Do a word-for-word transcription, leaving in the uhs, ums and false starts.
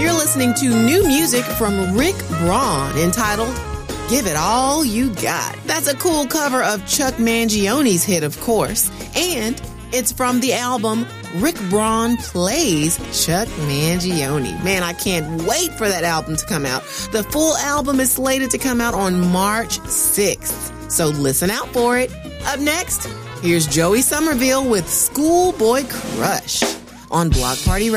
You're listening to new music from Rick Braun entitled Give It All You Got. That's a cool cover of Chuck Mangione's hit, of course. And it's from the album Rick Braun Plays Chuck Mangione. Man, I can't wait for that album to come out. The full album is slated to come out on March sixth. So listen out for it. Up next, here's Joey Somerville with Schoolboy Crush on Block Party Radio.